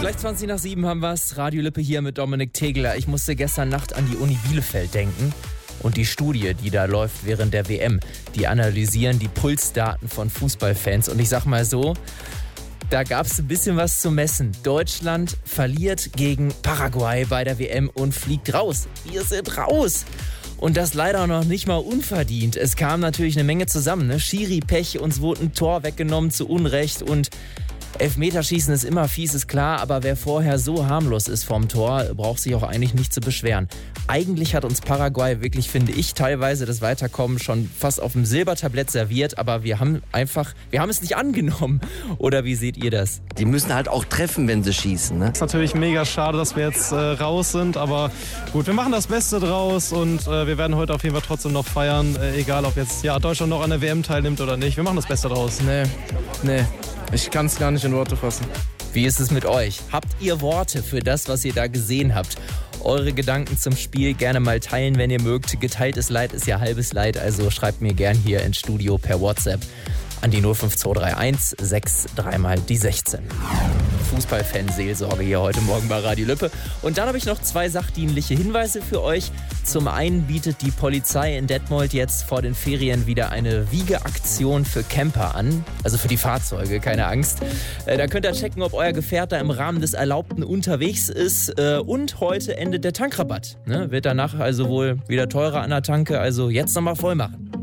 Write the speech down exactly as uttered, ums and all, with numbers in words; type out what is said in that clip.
Gleich zwanzig nach sieben haben wir's. Radio Lippe hier mit Dominik Tegeler. Ich musste gestern Nacht an die Uni Bielefeld denken. Und die Studie, die da läuft während der W M, die analysieren die Pulsdaten von Fußballfans. Und ich sag mal so, da gab es ein bisschen was zu messen. Deutschland verliert gegen Paraguay bei der W M und fliegt raus. Wir sind raus. Und das leider noch nicht mal unverdient. Es kam natürlich eine Menge zusammen. Ne? Schiri-Pech, uns wurde ein Tor weggenommen zu Unrecht und Elfmeterschießen ist immer fies, ist klar, aber wer vorher so harmlos ist vorm Tor, braucht sich auch eigentlich nicht zu beschweren. Eigentlich hat uns Paraguay wirklich, finde ich, teilweise das Weiterkommen schon fast auf dem Silbertablett serviert, aber wir haben einfach, wir haben es nicht angenommen. Oder wie seht ihr das? Die müssen halt auch treffen, wenn sie schießen. Ne? Es ist natürlich mega schade, dass wir jetzt äh, raus sind, aber gut, wir machen das Beste draus und äh, wir werden heute auf jeden Fall trotzdem noch feiern, äh, egal ob jetzt ja, Deutschland noch an der W M teilnimmt oder nicht. Wir machen das Beste draus. Nee, nee. Ich kann es gar nicht in Worte fassen. Wie ist es mit euch? Habt ihr Worte für das, was ihr da gesehen habt? Eure Gedanken zum Spiel gerne mal teilen, wenn ihr mögt. Geteiltes Leid ist ja halbes Leid, also schreibt mir gern hier ins Studio per WhatsApp an die null fünf zwei drei eins sechs drei mal die sechzehn. Fußballfanseelsorge hier heute Morgen bei Radio Lippe. Und dann habe ich noch zwei sachdienliche Hinweise für euch. Zum einen bietet die Polizei in Detmold jetzt vor den Ferien wieder eine Wiegeaktion für Camper an. Also für die Fahrzeuge, keine Angst. Da könnt ihr checken, ob euer Gefährt da im Rahmen des Erlaubten unterwegs ist. Und heute endet der Tankrabatt. Wird danach also wohl wieder teurer an der Tanke. Also jetzt nochmal voll machen.